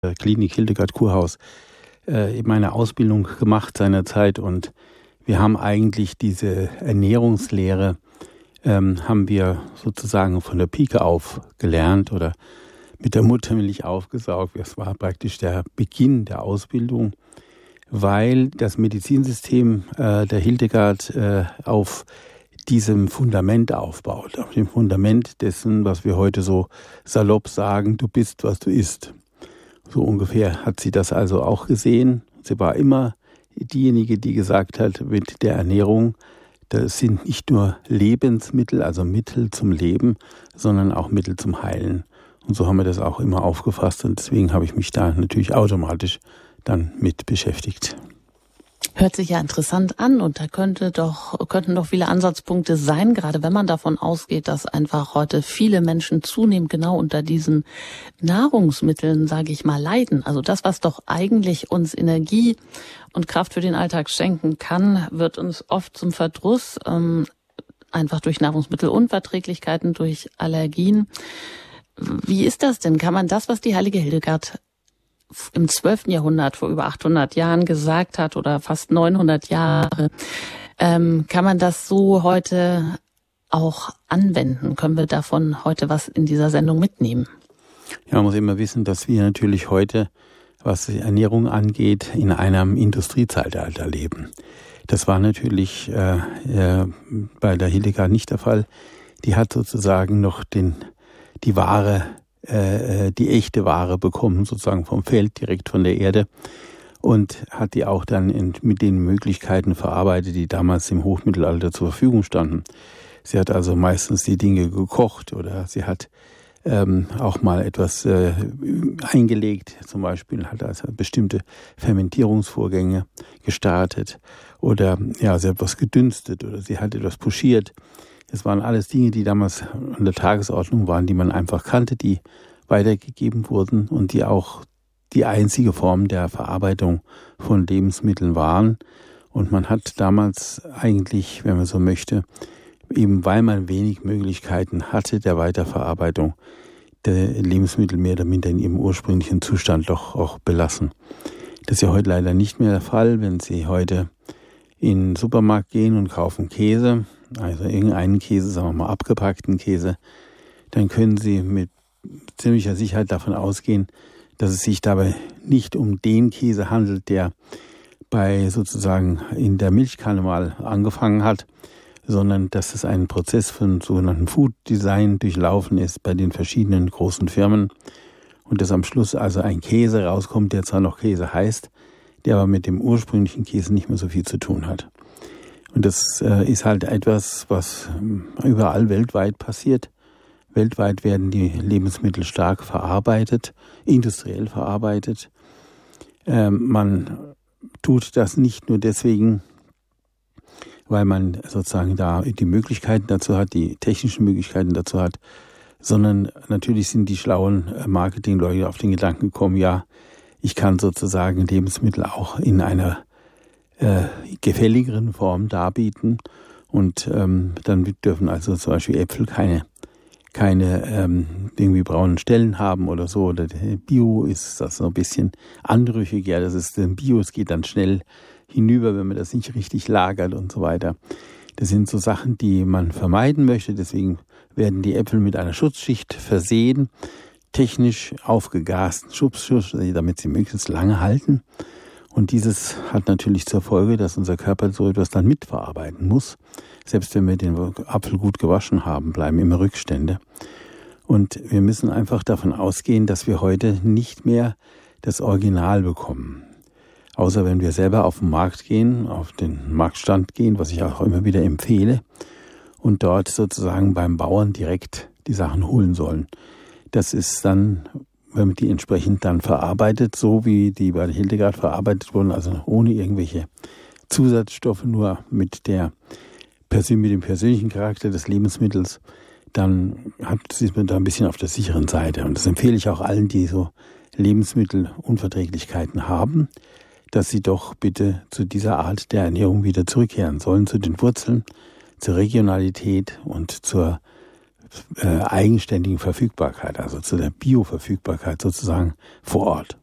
Klinik Hildegard Kurhaus meine Ausbildung gemacht seinerzeit, und wir haben eigentlich diese Ernährungslehre haben wir sozusagen von der Pike auf gelernt oder mit der Muttermilch aufgesaugt. Das war praktisch der Beginn der Ausbildung, weil das Medizinsystem der Hildegard auf diesem Fundament aufbaut, auf dem Fundament dessen, was wir heute so salopp sagen: Du bist, was du isst. So ungefähr hat sie das also auch gesehen. Sie war immer diejenige, die gesagt hat, mit der Ernährung, das sind nicht nur Lebensmittel, also Mittel zum Leben, sondern auch Mittel zum Heilen. Und so haben wir das auch immer aufgefasst, und deswegen habe ich mich da natürlich automatisch dann mit beschäftigt. Hört sich ja interessant an, und da könnten doch viele Ansatzpunkte sein, gerade wenn man davon ausgeht, dass einfach heute viele Menschen zunehmend genau unter diesen Nahrungsmitteln, sage ich mal, leiden. Also das, was doch eigentlich uns Energie und Kraft für den Alltag schenken kann, wird uns oft zum Verdruss, einfach durch Nahrungsmittelunverträglichkeiten, durch Allergien. Wie ist das denn? Kann man das, was die heilige Hildegard im 12. Jahrhundert, vor über 800 Jahren gesagt hat, oder fast 900 Jahre, kann man das so heute auch anwenden? Können wir davon heute was in dieser Sendung mitnehmen? Ja, man muss immer wissen, dass wir natürlich heute, was die Ernährung angeht, in einem Industriezeitalter leben. Das war natürlich bei der Hildegard nicht der Fall. Die hat sozusagen noch die echte Ware bekommen, sozusagen vom Feld, direkt von der Erde, und hat die auch dann mit den Möglichkeiten verarbeitet, die damals im Hochmittelalter zur Verfügung standen. Sie hat also meistens die Dinge gekocht, oder sie hat auch mal etwas eingelegt, zum Beispiel hat also bestimmte Fermentierungsvorgänge gestartet, oder ja, sie hat etwas gedünstet, oder sie hat etwas pochiert. Das waren alles Dinge, die damals an der Tagesordnung waren, die man einfach kannte, die weitergegeben wurden und die auch die einzige Form der Verarbeitung von Lebensmitteln waren. Und man hat damals eigentlich, wenn man so möchte, eben weil man wenig Möglichkeiten hatte der Weiterverarbeitung, der Lebensmittel mehr oder minder in ihrem ursprünglichen Zustand doch auch belassen. Das ist ja heute leider nicht mehr der Fall. Wenn Sie heute in den Supermarkt gehen und kaufen Käse, also irgendeinen Käse, sagen wir mal abgepackten Käse, dann können Sie mit ziemlicher Sicherheit davon ausgehen, dass es sich dabei nicht um den Käse handelt, der bei sozusagen in der Milchkanne mal angefangen hat, sondern dass es einen Prozess von sogenannten Food Design durchlaufen ist bei den verschiedenen großen Firmen, und dass am Schluss also ein Käse rauskommt, der zwar noch Käse heißt, der aber mit dem ursprünglichen Käse nicht mehr so viel zu tun hat. Und das ist halt etwas, was überall weltweit passiert. Weltweit werden die Lebensmittel stark verarbeitet, industriell verarbeitet. Man tut das nicht nur deswegen, weil man sozusagen da die Möglichkeiten dazu hat, die technischen Möglichkeiten dazu hat, sondern natürlich sind die schlauen Marketingleute auf den Gedanken gekommen, ja, ich kann sozusagen Lebensmittel auch in einer gefälligeren Form darbieten, und dann dürfen also zum Beispiel Äpfel keine irgendwie braunen Stellen haben oder so, oder Bio ist das so ein bisschen anrüchig, ja, das ist Bio, es geht dann schnell hinüber, wenn man das nicht richtig lagert und so weiter. Das sind so Sachen, die man vermeiden möchte, deswegen werden die Äpfel mit einer Schutzschicht versehen, technisch aufgegasten Schutzschicht, damit sie möglichst lange halten. Und dieses hat natürlich zur Folge, dass unser Körper so etwas dann mitverarbeiten muss. Selbst wenn wir den Apfel gut gewaschen haben, bleiben immer Rückstände. Und wir müssen einfach davon ausgehen, dass wir heute nicht mehr das Original bekommen. Außer wenn wir selber auf den Markt gehen, auf den Marktstand gehen, was ich auch immer wieder empfehle, und dort sozusagen beim Bauern direkt die Sachen holen sollen. Das ist dann, wenn man die entsprechend dann verarbeitet, so wie die bei der Hildegard verarbeitet wurden, also ohne irgendwelche Zusatzstoffe, nur mit dem persönlichen Charakter des Lebensmittels, dann ist man da ein bisschen auf der sicheren Seite. Und das empfehle ich auch allen, die so Lebensmittelunverträglichkeiten haben, dass sie doch bitte zu dieser Art der Ernährung wieder zurückkehren sollen, zu den Wurzeln, zur Regionalität und zur eigenständigen Verfügbarkeit, also zu der Bioverfügbarkeit sozusagen vor Ort.